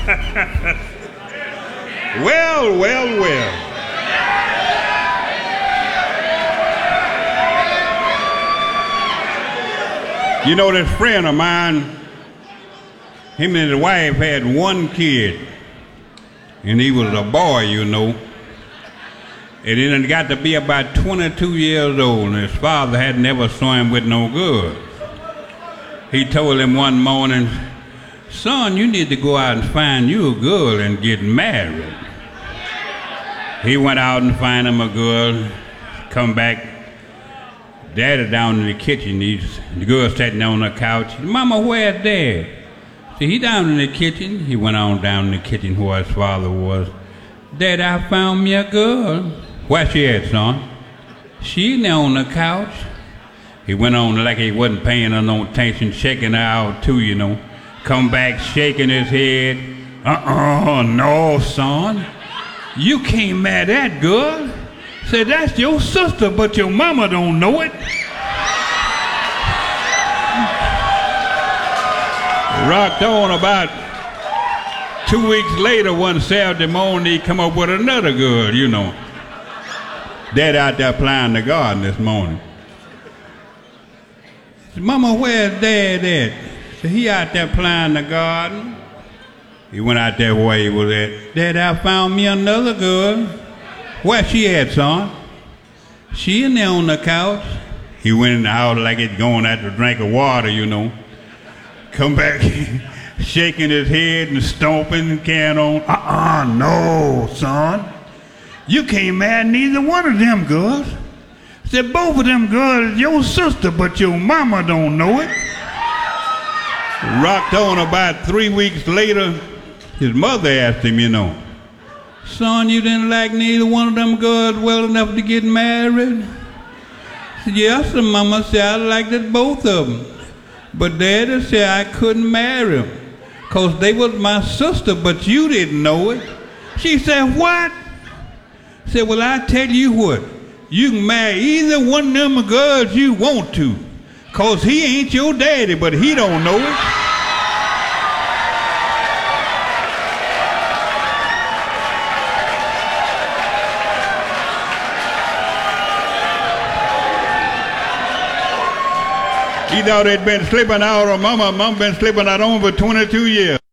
Well, well, well. You know, this friend of mine, him and his wife had one kid, and he was a boy, you know. And then it got to be about 22 years old, and his father had never saw him with no good. He told him one morning, "Son, you need to go out and find you a girl and get married." He went out and find him a girl, come back. Daddy down in the kitchen. The girl sitting on the couch. "Mama, where's Dad?" See, he down in the kitchen. He went on down in the kitchen where his father was. "Dad, I found me a girl." "Where she at, son?" "She in there on the couch." He went on like he wasn't paying her no attention, shaking her out too, you know. Come back shaking his head. No, son. You can't marry that girl. Say, that's your sister, but your mama don't know it. Rocked on about 2 weeks later, one Saturday morning, he come up with another girl, you know. Dad out there plowing the garden this morning. Said, "Mama, where's Dad at?" So he out there plowing the garden. He went out there where he was at. "Dad, I found me another girl." "Where she at, son?" "She in there on the couch." He went in the house like he'd going out to drink of water, you know. Come back shaking his head and stomping and carrying on. No, son. You can't marry neither one of them girls. Said, both of them girls is your sister, but your mama don't know it. Rocked on about 3 weeks later, his mother asked him, you know, "Son, you didn't like neither one of them girls well enough to get married?" He said, "Yes, sir, Mama said I liked it both of them. But Daddy said I couldn't marry them, 'cause they was my sister, but you didn't know it." She said, "What?" I said, "Well, I tell you what, you can marry either one of them girls you want to, 'cause he ain't your daddy, but he don't know it." He thought they'd been slipping out, or Mama been slipping out on for 22 years.